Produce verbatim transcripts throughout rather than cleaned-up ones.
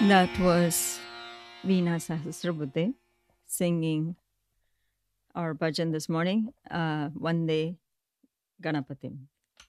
That was Veena Sahasrabuddhe singing our bhajan this morning, uh, Vande Ganapatim.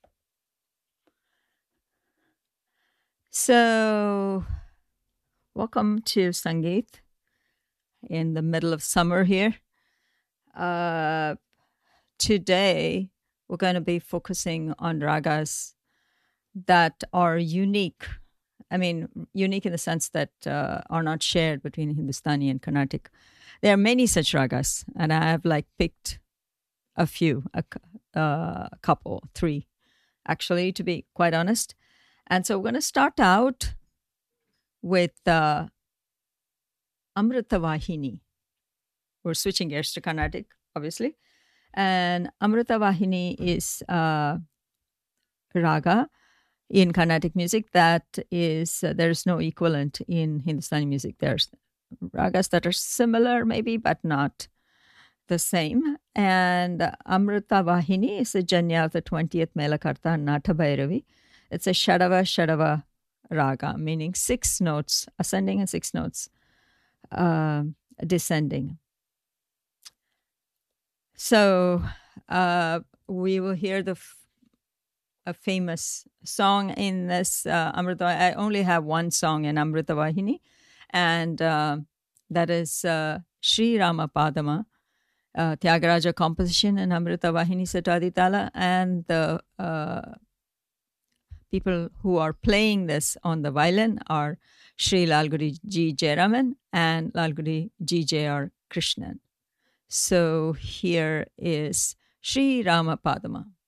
So, welcome to Sangeet in the middle of summer here. Uh, today, we're going to be focusing on ragas that are unique. I mean, unique in the sense that uh, are not shared between Hindustani and Carnatic. There are many such ragas, and I have like picked a few, a, uh, a couple, three, actually, to be quite honest. And so we're going to start out with uh, Amrita Vahini. We're switching gears to Carnatic, obviously. And Amrita Vahini is uh, raga in Carnatic music that is, uh, there's no equivalent in Hindustani music. There's ragas that are similar maybe, but not the same. And uh, Amrita Vahini is a janya of the twentieth Melakarta Nata Bhairavi. It's a Shadava Shadava raga, meaning six notes ascending and six notes uh, descending. So uh, we will hear the f- a famous song in this uh, Amrita. I only have one song in Amrita Vahini, and uh, that is uh, Sri Rama Padama, uh, Tyagaraja composition in Amrita Vahini Sataditala, and the uh, people who are playing this on the violin are Sri Lalguri G. Jayaraman and Lalguri G. J R. Krishnan. So here is Sri Rama Padama.